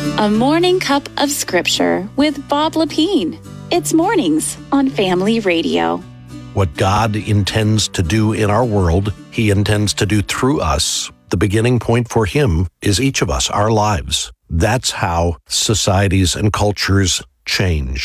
A Morning Cup of Scripture with Bob Lepine. It's mornings on Family Radio. What God intends to do in our world, He intends to do through us. The beginning point for Him is each of us, our lives. That's how societies and cultures change.